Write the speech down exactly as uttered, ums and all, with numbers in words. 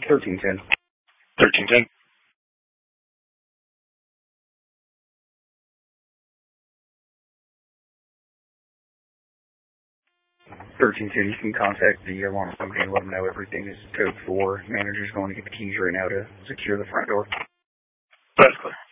thirteen ten. thirteen ten. thirteen ten, you can contact the alarm company and let them know everything is code four. Manager's going to get the keys right now to secure the front door. That's clear.